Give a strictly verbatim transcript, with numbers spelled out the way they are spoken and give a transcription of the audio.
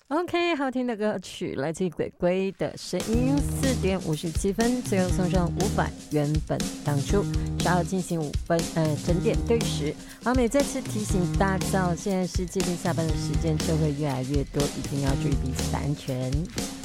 OK， 好听的歌曲来自鬼鬼的声音，四点五十七分，最后送上五百原本当初，稍后进行五分呃整点对时。好，美再次提醒大家，现在是接近下班的时间，车会越来越多，一定要注意彼此的安全。